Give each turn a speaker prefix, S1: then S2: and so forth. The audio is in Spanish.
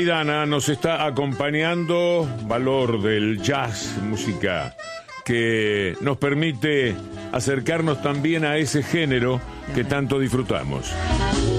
S1: Aidana nos está acompañando, valor del jazz, música que nos permite acercarnos también a ese género que tanto disfrutamos.